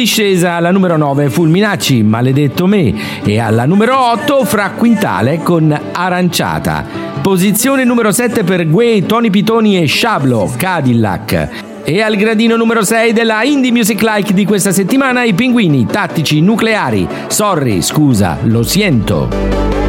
discesa alla numero 9 Fulminacci, Maledetto me, e alla numero 8 Fra Quintale con Aranciata. Posizione numero 7 per Guè, Tony Pitoni e Sciablo, Cadillac. E al gradino numero 6 della Indie Music Like di questa settimana, i Pinguini Tattici Nucleari, Sorry, scusa, lo siento.